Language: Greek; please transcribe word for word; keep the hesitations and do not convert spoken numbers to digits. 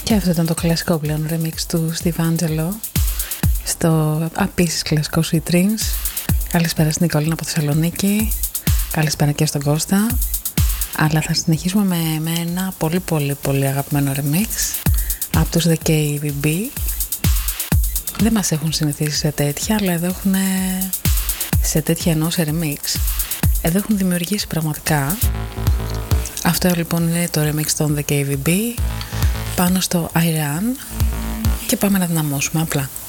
Και αυτό ήταν το κλασικό πλέον remix του Steve Angelo στο επίσης κλασικό Sweet Dreams. Καλησπέρα στην Νικόλινα από Θεσσαλονίκη. Καλησπέρα και στον Κώστα. Αλλά θα συνεχίσουμε με, με ένα πολύ πολύ πολύ αγαπημένο remix από τους The κέι βι μπι. Δεν μας έχουν συνηθίσει σε τέτοια, αλλά εδώ έχουν σε τέτοια ενός remix. Εδώ έχουν δημιουργήσει πραγματικά. Αυτό λοιπόν είναι το remix των The κέι βι μπι πάνω στο I Run και πάμε να δυναμώσουμε απλά.